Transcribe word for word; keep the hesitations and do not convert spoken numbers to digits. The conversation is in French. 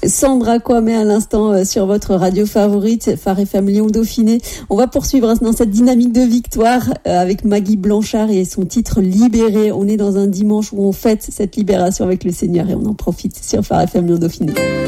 Sandra Kwame à l'instant sur votre radio favorite, Phare F M Lyon Dauphiné. On va poursuivre dans cette dynamique de victoire avec Maggie Blanchard et son titre Libéré. On est dans un dimanche où on fête cette libération avec le Seigneur et on en profite sur Phare F M Lyon Dauphiné.